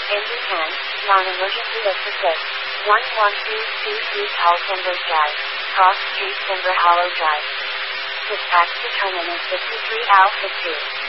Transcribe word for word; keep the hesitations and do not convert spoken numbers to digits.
Engine ten, non-emergency exit six. one one two two East Hall Sembra Drive. Cross Street Sembra Hollow Drive. Dispatch to terminus fifty-three Alpha two.